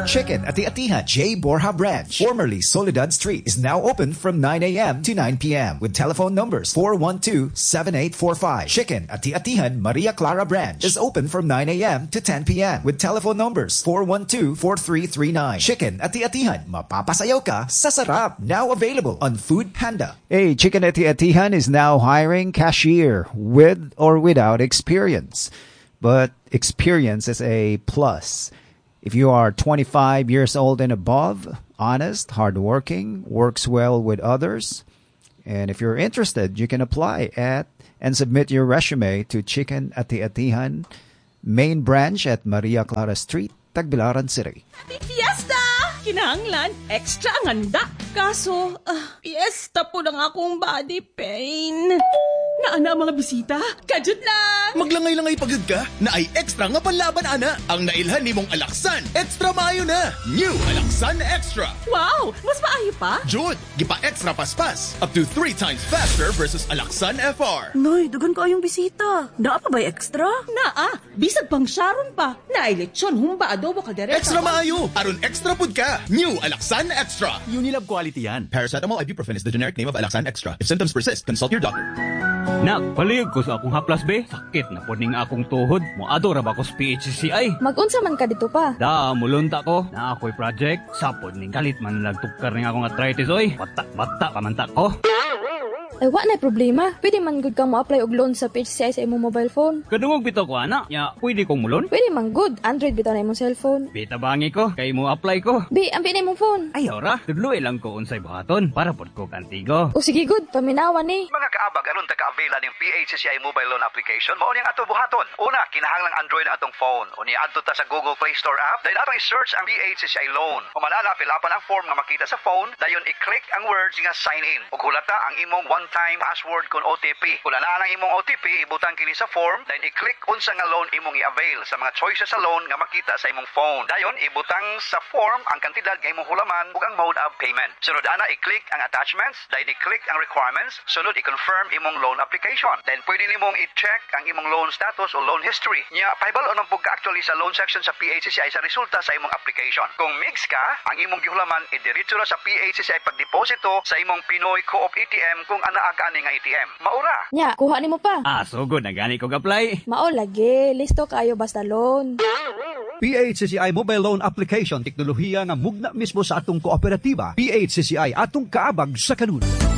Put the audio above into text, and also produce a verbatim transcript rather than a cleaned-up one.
Chicken at the Atihan J. Borja branch, formerly Soledad Street, is now open from nine a.m. to nine p.m. with telephone numbers four one two, seven eight four five. Chicken at the Atihan Maria Clara branch is open from nine a.m. to ten p.m. with telephone numbers four one two, four three three nine. Chicken at the Atihan, mapapasayaw ka sa sarap. Now available on Food Panda. Hey, Chicken at the Atihan is now hiring cashier with or without experience. But experience is a plus. If you are twenty-five years old and above, honest, hardworking, works well with others, and if you're interested, you can apply at and submit your resume to Chicken at the Atihan, main branch at Maria Clara Street, Tagbilaran City. Fiesta! Kinahanglan, extra ang handa. Kaso, uh, fiesta po lang akong body pain. Naana mga bisita? Kajut lang! Maglangay-langay pagod ka? Na ay extra nga panlaban, ana. Ang nailhan ni mong Alaksan, extra maayo na. New Alaksan Extra. Wow! Mas maayo pa? Jud, gipa-extra paspas. Up to three times faster versus Alaksan F R. Noy, dagan ko ayong bisita. Naa pa ba'y extra? Naa, bisag pang Sharon pa. Naay lechon, humba, adobo, kaldereta. Extra maayo. Aron extra pud ka. New Alaksan Extra. Unilab quality yan. Paracetamol ibuprofen is the generic name of Alaksan Extra. If symptoms persist, consult your doctor. Nak, palihog ko sa akong haplas be. Sakit na po ning akong tuhod. Moadto ra ba ko sa P H C C I? Mag-unsa man ka dito pa? Da, mulunta ko. Na ako'y project. Sapod ning kalit man nagtukar ning akong arthritis oy. Bata-bata pamanta ko. Ay, wa na problema. Pwede man good ka mo-apply og loan sa P H C I sa imong mobile phone. Kadungog bitaw ko, ana. Ya, pwede kong mulon? Pwede man good. Android bitaw na imong cellphone. Bita bangi ko. Kay mo apply ko. Bi, ambi na imong phone. Ay, ora. Tudloy lang ko unsay buhaton para pod ko kantigo. O sige good, paminawan ni. Mga kaabag, aron taga-availa ng P H C C I mobile loan application, mao niyang ato buhaton. Una, kinahanglang Android na atong phone. O niya adto ta sa Google Play Store app, dahil atong i-search ang P H C C I loan. O manana, fill upan ang form nga makita sa phone, dayon i-click ang words nga sign in. O hulata ang imong one-time password kun O T P. Kung na ang imong O T P, ibutang kini sa form, then i-click unsa nga loan imong i-avail sa mga choices sa loan nga makita sa imong phone. Dayon ibutang sa form ang kantidad nga imong hulaman ug ang mode of payment. Sunod ana i-click ang attachments, then i-click ang requirements, sunod i-confirm imong loan application. Then pwede nimong i-check ang imong loan status o loan history. Nya paibalo nang pugka actually sa loan section sa P H C C I sa resulta sa imong application. Kung mix ka, ang imong gihulaman idiretso ra sa P H C C I pagdeposito sa imong Pinoy Co-op A T M kung anaa ka ani nga A T M. Maura. Nya, kuha nimo pa. Ah, so good na gani kog apply. Mao lagi, listo kayo basta loan. P H C C I Mobile Loan Application, teknolohiya nga mugna mismo sa atong kooperatiba. P H C C I atong kaabag sa kanun.